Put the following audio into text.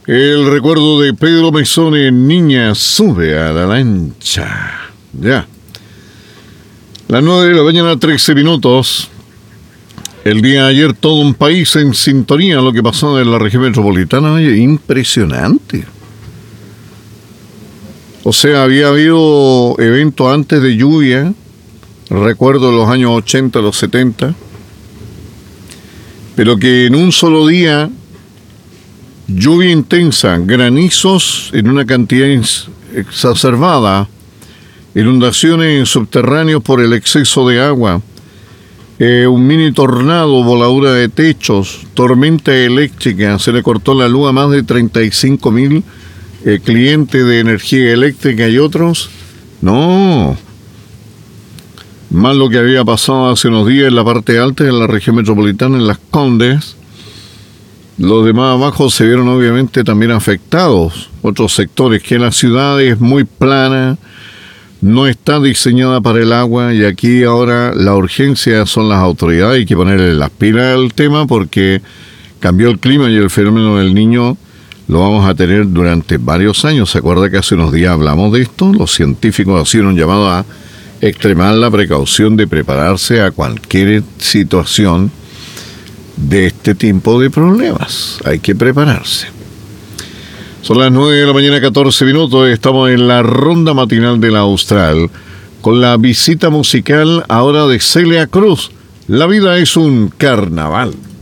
El recuerdo de Pedro Mezzoni, Niña sube a la lancha. Ya. Las 9 de la mañana, 13 minutos. El día de ayer todo un país en sintonía a lo que pasó en la región metropolitana. Oye, impresionante. O sea, había habido eventos antes de lluvia. Recuerdo los años 80, los 70. Pero que en un solo día... lluvia intensa, granizos en una cantidad exacerbada, inundaciones en subterráneos por el exceso de agua, un mini tornado, voladura de techos, tormenta eléctrica, se le cortó la luz a más de 35.000 clientes de energía eléctrica y otros. No, más lo que había pasado hace unos días en la parte alta de la región metropolitana, en Las Condes. Los demás abajo se vieron obviamente también afectados. Otros sectores, que la ciudad es muy plana, no está diseñada para el agua, y aquí ahora la urgencia son las autoridades. Hay que ponerle las pilas al tema porque cambió el clima y el fenómeno del Niño lo vamos a tener durante varios años. ¿Se acuerda que hace unos días hablamos de esto? Los científicos hicieron un llamado a extremar la precaución de prepararse a cualquier situación de este tipo de problemas. Hay que prepararse. Son las 9 de la mañana, 14 minutos. Estamos en la ronda matinal de la Austral con la visita musical ahora de Celia Cruz. La vida es un carnaval.